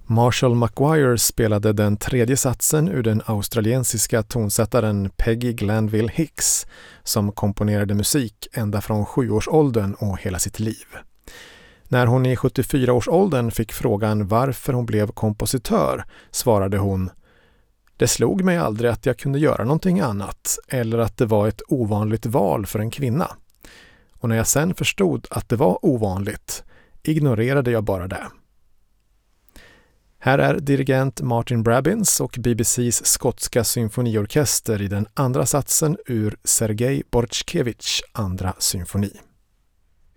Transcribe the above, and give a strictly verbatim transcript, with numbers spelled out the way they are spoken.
Marshall McGuire spelade den tredje satsen ur den australiensiska tonsättaren Peggy Glanville Hicks, som komponerade musik ända från sjuårsåldern och hela sitt liv. När hon i sjuttiofyraårsåldern fick frågan varför hon blev kompositör svarade hon: "Det slog mig aldrig att jag kunde göra någonting annat eller att det var ett ovanligt val för en kvinna. Och när jag sen förstod att det var ovanligt ignorerade jag bara det." Här är dirigent Martin Brabbins och B B C:s skotska symfoniorkester i den andra satsen ur Sergej Bortskevich andra symfoni.